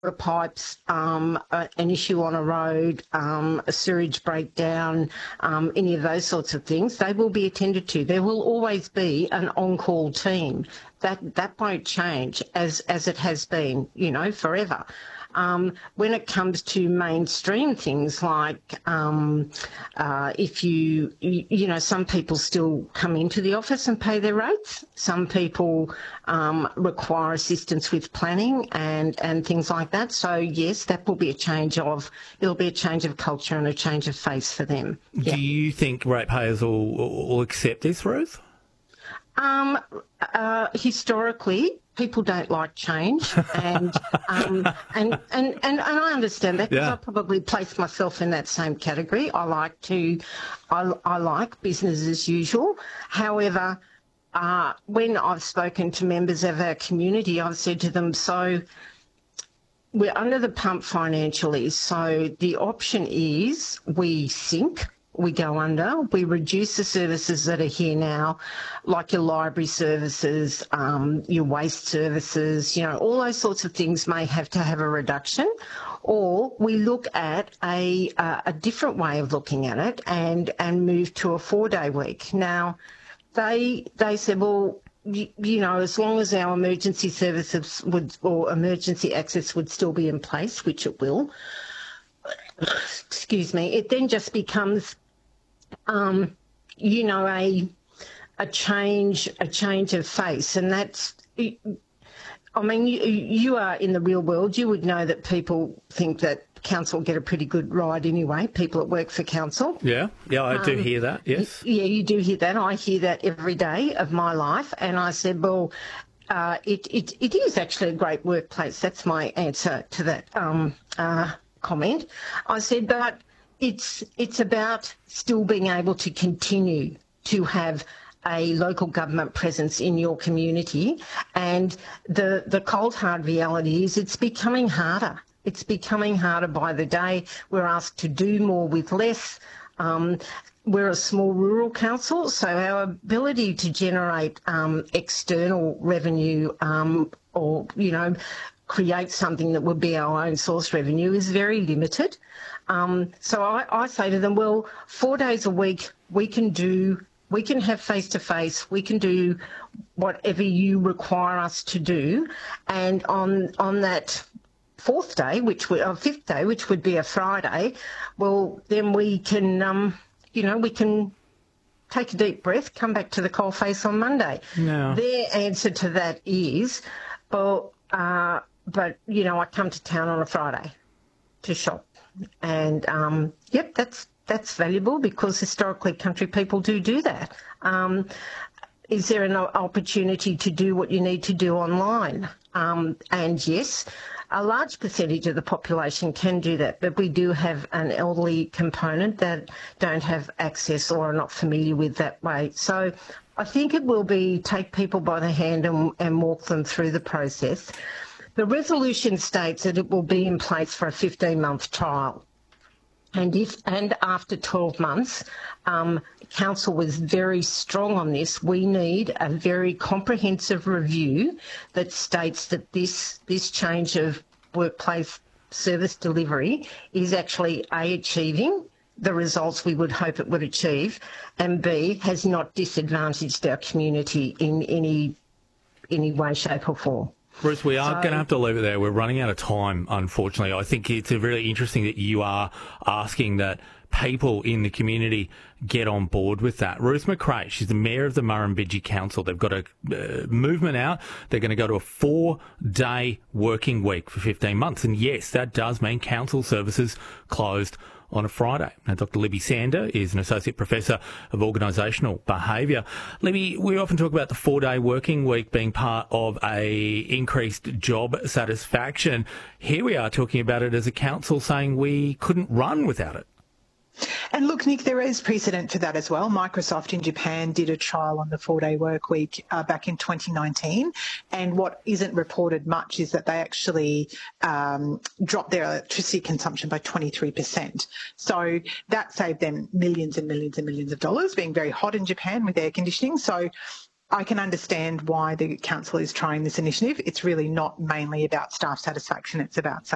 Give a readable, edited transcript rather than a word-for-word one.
water pipes, an issue on a road, a sewage breakdown, any of those sorts of things, they will be attended to. There will always be an on-call team. That won't change as it has been, forever. When it comes to mainstream things like if some people still come into the office and pay their rates. Some people require assistance with planning and things like that. So yes, that will be it'll be a change of culture and a change of face for them. Do you think ratepayers will accept this, Ruth? Historically, people don't like change, and I understand that because I probably place myself in that same category. I like business as usual. However, when I've spoken to members of our community, I've said to them, so we're under the pump financially, so the option is we sink. We go under, we reduce the services that are here now, like your library services, your waste services, all those sorts of things may have to have a reduction, or we look at a different way of looking at it and move to a 4-day week. Now, they said, well, as long as our emergency services or emergency access would still be in place, which it will, excuse me, it then just becomes a change of face, and that's. I mean, you are in the real world. You would know that people think that council get a pretty good ride anyway. People that work for council. Yeah, I do hear that. Yes. Yeah, you do hear that. I hear that every day of my life, and I said, well, it is actually a great workplace. That's my answer to that comment. I said, but it's about still being able to continue to have a local government presence in your community, and the cold hard reality is it's becoming harder. It's becoming harder by the day. We're asked to do more with less. We're a small rural council, so our ability to generate external revenue or create something that would be our own source revenue is very limited. So I say to them, well, 4 days a week we can have face-to-face, we can do whatever you require us to do, and on that fifth day, which would be a Friday, well, then we can, we can take a deep breath, come back to the coalface on Monday. No. Their answer to that is, well, but, I come to town on a Friday to shop. And, that's valuable because historically country people do that. Is there an opportunity to do what you need to do online? And yes, a large percentage of the population can do that, but we do have an elderly component that don't have access or are not familiar with that way. So I think it will be take people by the hand and walk them through the process. The resolution states that it will be in place for a 15-month trial. And after 12 months, Council was very strong on this. We need a very comprehensive review that states that this change of workplace service delivery is actually A, achieving the results we would hope it would achieve, and B, has not disadvantaged our community in any way, shape or form. Bruce, we are going to have to leave it there. We're running out of time, unfortunately. I think it's really interesting that you are asking that people in the community get on board with that. Ruth McRae, she's the Mayor of the Murrumbidgee Council. They've got a movement out. They're going to go to a 4-day working week for 15 months. And yes, that does mean council services closed on a Friday. Now, Dr. Libby Sander is an Associate Professor of Organisational Behaviour. Libby, we often talk about the 4-day working week being part of a increased job satisfaction. Here we are talking about it as a council saying we couldn't run without it. And look, Nick, there is precedent for that as well. Microsoft in Japan did a trial on the 4-day work week back in 2019. And what isn't reported much is that they actually dropped their electricity consumption by 23%. So that saved them millions and millions and millions of dollars, being very hot in Japan with air conditioning. So I can understand why the council is trying this initiative. It's really not mainly about staff satisfaction. It's about